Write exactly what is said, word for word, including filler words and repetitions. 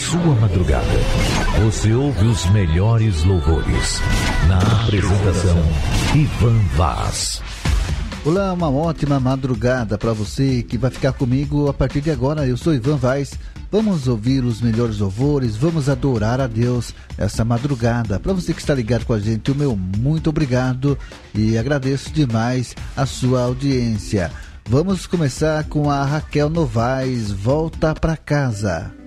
sua madrugada. Você ouve os melhores louvores. Na apresentação, Ivan Vaz. Olá, uma ótima madrugada para você que vai ficar comigo a partir de agora. Eu sou Ivan Vaz. Vamos ouvir os melhores louvores, vamos adorar a Deus essa madrugada. Para você que está ligado com a gente, o meu muito obrigado e agradeço demais a sua audiência. Vamos começar com a Raquel Novaes, Volta para Casa.